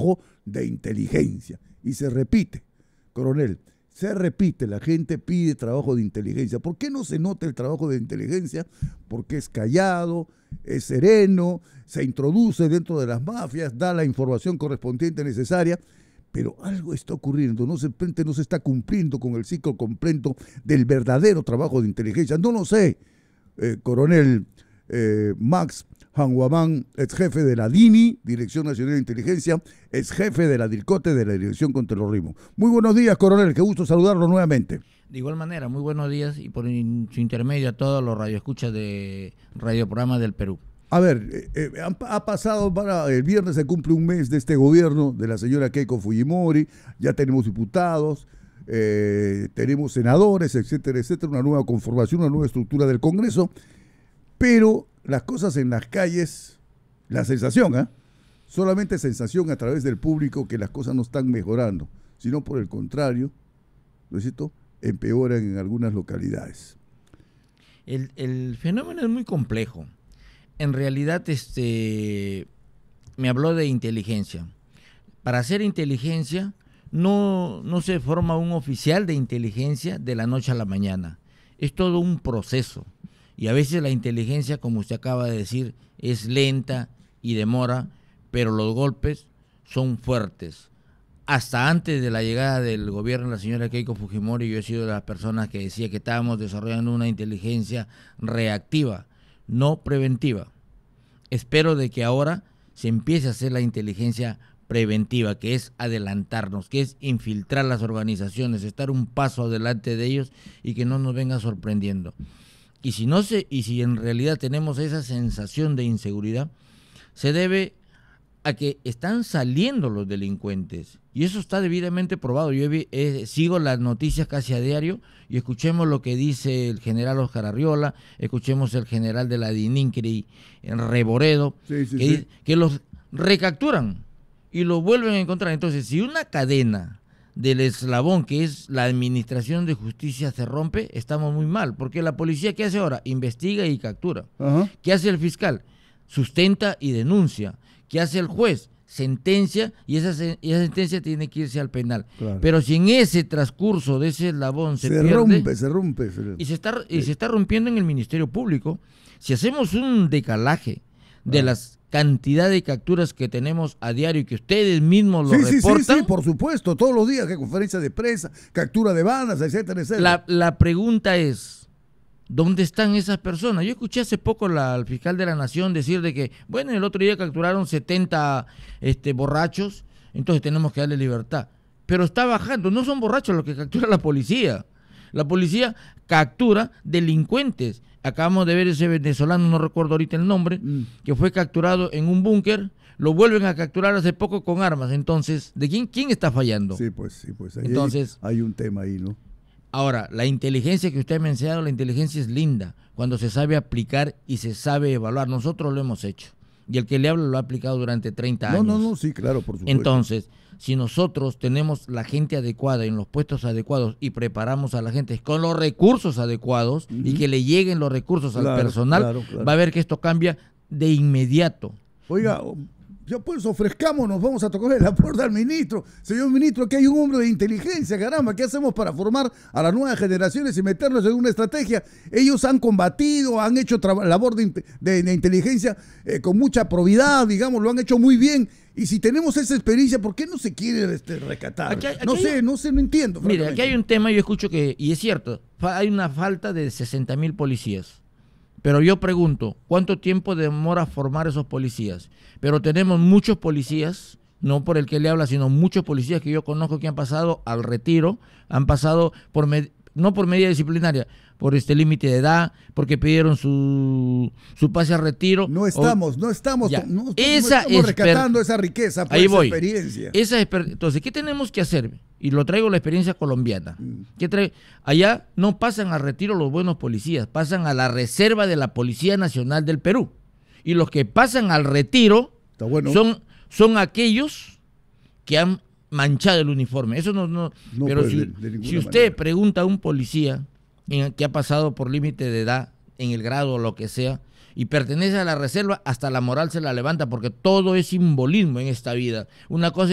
trabajo de inteligencia. Y se repite, coronel, se repite, la gente pide trabajo de inteligencia. ¿Por qué no se nota el trabajo de inteligencia? Porque es callado, es sereno, se introduce dentro de las mafias, da la información correspondiente necesaria, pero algo está ocurriendo, no se está cumpliendo con el ciclo completo del verdadero trabajo de inteligencia. No lo sé, coronel Max Hanguamán, ex jefe de la DINI, Dirección Nacional de Inteligencia, ex jefe de la DIRCOTE, de la Dirección contra el Terrorismo. Muy buenos días, coronel, qué gusto saludarlo nuevamente. De igual manera, muy buenos días y por su intermedio a todos los radioescuchas de radioprogramas del Perú. A ver, ha pasado el viernes se cumple un mes de este gobierno de la señora Keiko Fujimori, ya tenemos diputados, tenemos senadores, etcétera, etcétera, una nueva conformación, una nueva estructura del Congreso, pero las cosas en las calles, la sensación, solamente sensación a través del público que las cosas no están mejorando, sino por el contrario, ¿no es cierto?, empeoran en algunas localidades. El fenómeno es muy complejo. En realidad, me habló de inteligencia. Para hacer inteligencia, no se forma un oficial de inteligencia de la noche a la mañana. Es todo un proceso. Y a veces la inteligencia, como usted acaba de decir, es lenta y demora, pero los golpes son fuertes. Hasta antes de la llegada del gobierno de la señora Keiko Fujimori, yo he sido de las personas que decía que estábamos desarrollando una inteligencia reactiva, no preventiva. Espero de que ahora se empiece a hacer la inteligencia preventiva, que es adelantarnos, que es infiltrar las organizaciones, estar un paso adelante de ellos y que no nos venga sorprendiendo. Y si en realidad tenemos esa sensación de inseguridad, se debe a que están saliendo los delincuentes. Y eso está debidamente probado. Yo sigo las noticias casi a diario y escuchemos lo que dice el Óscar Arriola, escuchemos el general de la DININCRI, Reboredo, que los recapturan y los vuelven a encontrar. Entonces, si una cadena del eslabón que es la administración de justicia se rompe, estamos muy mal, porque la policía, ¿qué hace ahora? Investiga y captura. Uh-huh. ¿Qué hace el fiscal? Sustenta y denuncia. ¿Qué hace el juez? Sentencia, y esa sentencia tiene que irse al penal. Claro. Pero si en ese transcurso de ese eslabón se pierde, se rompe. Y se está rompiendo en el Ministerio Público, si hacemos un decalaje de las cantidad de capturas que tenemos a diario y que ustedes mismos lo reportan. Sí, por supuesto, todos los días, que conferencia de prensa, captura de bandas, etcétera, etcétera. La pregunta es, ¿dónde están esas personas? Yo escuché hace poco al fiscal de la Nación decir de que, bueno, el otro día capturaron 70 borrachos, entonces tenemos que darle libertad. Pero está bajando, no son borrachos los que captura la policía. La policía captura delincuentes. Acabamos de ver ese venezolano, no recuerdo ahorita el nombre, que fue capturado en un búnker, lo vuelven a capturar hace poco con armas. Entonces, ¿de quién está fallando? Sí, pues. Entonces, hay un tema ahí, ¿no? Ahora, la inteligencia que usted ha mencionado, la inteligencia es linda, cuando se sabe aplicar y se sabe evaluar. Nosotros lo hemos hecho. Y el que le habla lo ha aplicado durante 30 años. No, sí, claro, por supuesto. Entonces, si nosotros tenemos la gente adecuada en los puestos adecuados y preparamos a la gente con los recursos adecuados y que le lleguen los recursos al personal, va a ver que esto cambia de inmediato. Oiga, ya pues ofrezcámonos, vamos a tocarle la puerta al ministro. Señor ministro, que hay un hombre de inteligencia, caramba, ¿qué hacemos para formar a las nuevas generaciones y meternos en una estrategia? Ellos han combatido, han hecho labor de inteligencia con mucha probidad, digamos, lo han hecho muy bien. Y si tenemos esa experiencia, ¿por qué no se quiere recatar? No entiendo. Mire, aquí hay un tema, yo escucho que, y es cierto, hay una falta de 60,000 policías. Pero yo pregunto, ¿cuánto tiempo demora formar esos policías? Pero tenemos muchos policías, no por el que le habla, sino muchos policías que yo conozco que han pasado al retiro, han pasado no por medida disciplinaria, por límite de edad, porque pidieron su pase al retiro. No estamos rescatando esa riqueza por esa experiencia. Entonces, ¿qué tenemos que hacer? Y lo traigo la experiencia colombiana. Allá no pasan al retiro los buenos policías, pasan a la reserva de la Policía Nacional del Perú. Y los que pasan al retiro son aquellos que han manchado el uniforme. Eso no pero pues si usted manera pregunta a un policía que ha pasado por límite de edad, en el grado o lo que sea, y pertenece a la reserva, hasta la moral se la levanta, porque todo es simbolismo en esta vida. Una cosa